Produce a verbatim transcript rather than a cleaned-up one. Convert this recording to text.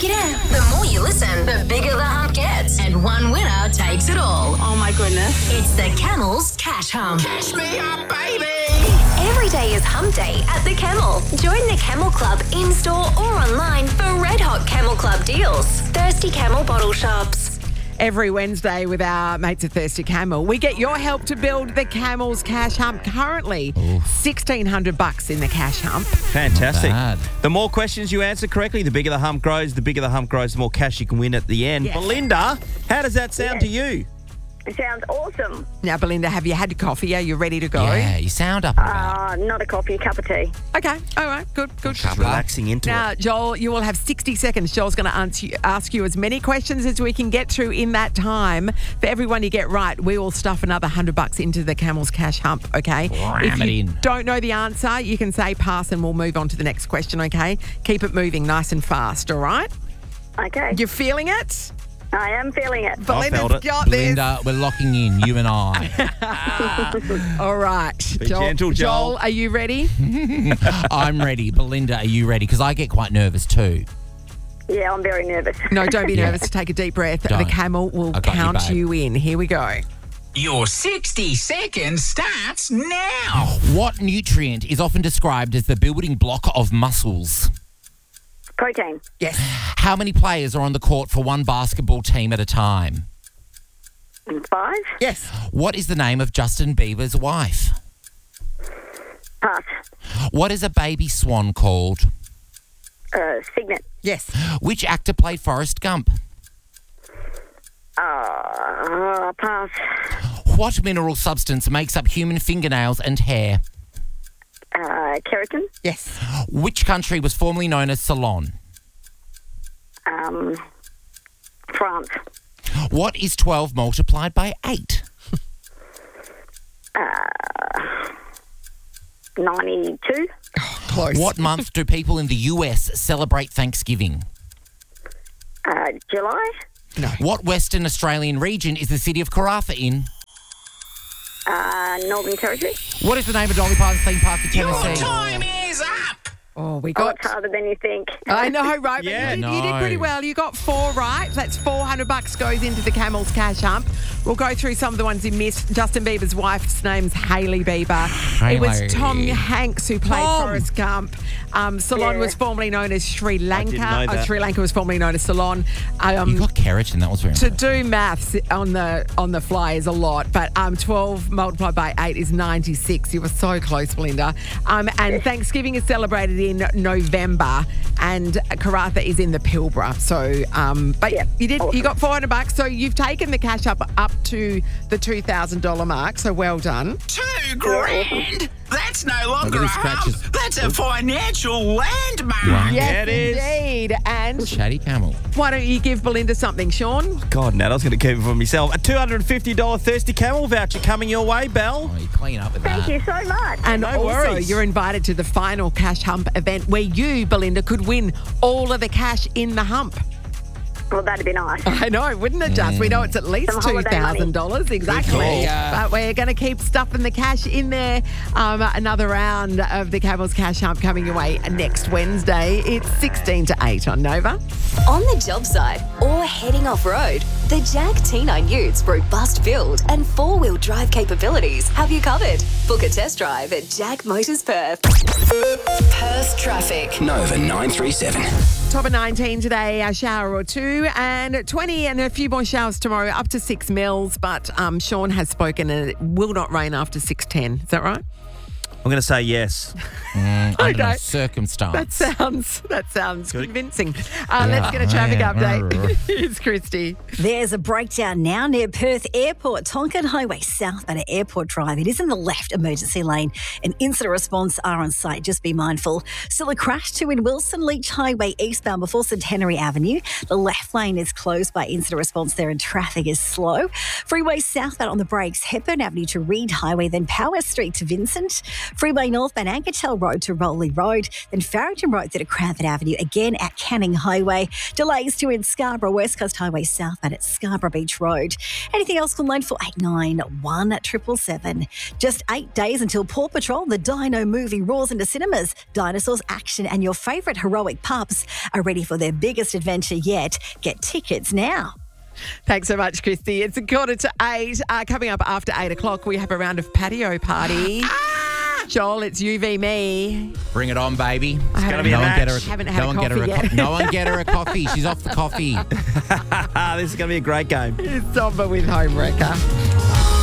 Check it out. The more you listen, the bigger the hump gets. And one winner takes it all. Oh, my goodness. It's the Camel's Cash Hump. Cash me up, baby! Every day is hump day at the Camel. Join the Camel Club in-store or online for red-hot Camel Club deals. Thirsty Camel bottle shops. Every Wednesday with our mates at Thirsty Camel, we get your help to build the Camel's Cash Hump. Currently, sixteen hundred bucks in the Cash Hump. Fantastic. Not bad. The more questions you answer correctly, the bigger the hump grows. The bigger the hump grows, the more cash you can win at the end. Yes. Belinda, how does that sound to you? It sounds awesome. Now, Belinda, have you had coffee? Are you ready to go? Yeah, you sound up and about. Uh, not a coffee, a cup of tea. Okay. All right. Good. Good. Just relaxing into Now, it. Joel, you will have sixty seconds. Joel's going to answer you, ask you as many questions as we can get through in that time. For everyone you get right, we will stuff another hundred bucks into the Camel's Cash Hump, okay? Ram if it you in. don't know the answer, you can say pass and we'll move on to the next question, okay? Keep it moving nice and fast, all right? Okay. You're feeling it? I am feeling it. Belinda's felt it. got this. Belinda, we're locking in, you and I. All right. Be gentle, Joel. Are you ready? I'm ready. Belinda, are you ready? Because I get quite nervous too. Yeah, I'm very nervous. No, don't be Yeah. nervous. Take a deep breath. The Don't. Camel will I got you, count babe. you in. Here we go. Your sixty seconds starts now. What nutrient is often described as the building block of muscles? Protein. Yes. How many players are on the court for one basketball team at a time? Five. Yes. What is the name of Justin Bieber's wife? Pass. What is a baby swan called? Uh, Signet. Yes. Which actor played Forrest Gump? Uh, pass. What mineral substance makes up human fingernails and hair? Uh, keratin. Yes. Which country was formerly known as Ceylon? Um, France. What is twelve multiplied by eight? ninety-two. Close. What month do people in the U S celebrate Thanksgiving? Uh, July. What Western Australian region is the city of Karratha in? Uh, Northern Territory. What is the name of Dolly Parton's theme park in Your Tennessee? time is up. Oh, we Oh, got... it's harder than you think. I know, right? But Yeah. you, did, you did No. pretty well. You got four right. That's four hundred bucks goes into the Camel's Cash Hump. We'll go through some of the ones you missed. Justin Bieber's wife's name's Hailey Bieber. It was Hailey. Tom Hanks who played Tom. Forrest Gump. Um, Ceylon Yeah. was formerly known as Sri Lanka. didn't know Uh, that. Sri Lanka was formerly known as Ceylon. Um, You got keratin, that was very To impressive. do maths on the on the fly is a lot, but um, twelve multiplied by eight is ninety-six. You were so close, Belinda. Um, and Thanksgiving is celebrated in November, and Karratha is in the Pilbara. So, um, but Yeah, you did awesome. you got four hundred bucks. So you've taken the cash up up to the two thousand dollar mark. So well done. Two grand? That's no longer a his hump. scratches. That's a financial landmark. Wow. Yes, it is. indeed. And Chatty Camel. why don't you give Belinda something, Sean? God, Nat, I was going to keep it for myself. A two hundred fifty dollars Thirsty Camel voucher coming your way, Belle. Oh, you clean up with Thank that. you so much. And No also, worries. you're invited to the final Cash Hump event where you, Belinda, could win all of the cash in the hump. Well, that'd be nice. I know, wouldn't it just? We know it's at least Some two holiday money. thousand dollars. Exactly. call. Yeah. But we're going to keep stuffing the cash in there. Um, another round of the Camel's Cash Hump coming your way next Wednesday. It's sixteen to eight on Nova. On the job site or heading off-road, the Jag T nine Utes robust build and four-wheel drive capabilities have you covered. Book a test drive at Jag Motors Perth. Perth traffic. Nova nine three seven. Top of nineteen today, a shower or two, and twenty and a few more showers tomorrow, up to six mils. But um, Sean has spoken and it will not rain after six ten. Is that right? I'm going to say yes. Mm, under no Okay. circumstance. That sounds that sounds Good. convincing. Uh, Yeah. Let's get a traffic Yeah. update. Here's Christy. There's a breakdown now near Perth Airport, Tonkin Highway South at Airport Drive. It is in the left emergency lane. An incident response are on site. Just be mindful. Still a crash too in Wilson Leach Highway eastbound before Centenary Avenue. The left lane is closed by incident response there and traffic is slow. Freeway southbound on the brakes, Hepburn Avenue to Reed Highway, then Power Street to Vincent. Freeway northbound Ankertel Road to Rowley Road, then Farrington Road through to Cranford Avenue, again at Canning Highway. Delays to in Scarborough, West Coast Highway southbound at Scarborough Beach Road. Anything else call nine four eight nine, one seven seven. Just eight days until Paw Patrol, the Dino movie roars into cinemas. Dinosaurs, action and your favourite heroic pups are ready for their biggest adventure yet. Get tickets now. Thanks so much, Christy. It's a quarter to eight. Uh, coming up after eight o'clock, we have a round of patio party. Joel, it's you v me. Bring it on, baby. It's gonna be a no one match. get her a, Haven't no had a one get her coffee a yet. co- no one get her a coffee. She's off the coffee. This is going to be a great game. It's Somber with Homewrecker.